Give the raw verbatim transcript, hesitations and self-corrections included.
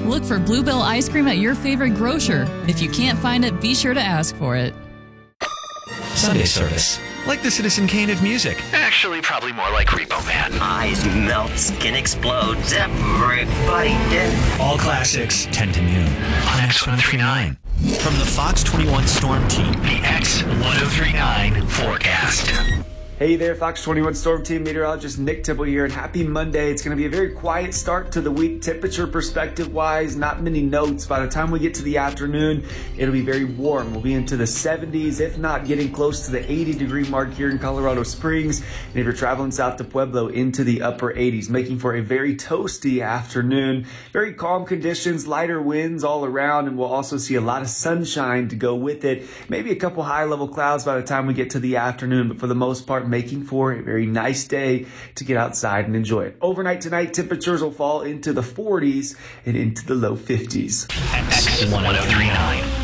Look for Bluebell ice cream at your favorite grocer. If you can't find it, be sure to ask for it. Sunday service. Like the Citizen Kane of music. Actually, probably more like Repo Man. Eyes melt, skin explodes, everybody dead. All classics, ten to noon on X one three nine. From the Fox twenty-one Storm Team, the X one oh three nine forecast. Hey there, Fox twenty-one Storm Team meteorologist Nick Tibble here, and happy Monday. It's going to be a very quiet start to the week, temperature perspective-wise, not many notes. By the time we get to the afternoon, it'll be very warm. We'll be into the seventies, if not getting close to the eighty-degree mark here in Colorado Springs. And if you're traveling south to Pueblo, into the upper eighties, making for a very toasty afternoon. Very calm conditions, lighter winds all around, and we'll also see a lot of sunshine to go with it. Maybe a couple high-level clouds by the time we get to the afternoon, but for the most part, making for a very nice day to get outside and enjoy it. Overnight tonight, temperatures will fall into the forties and into the low fifties. X one oh three nine.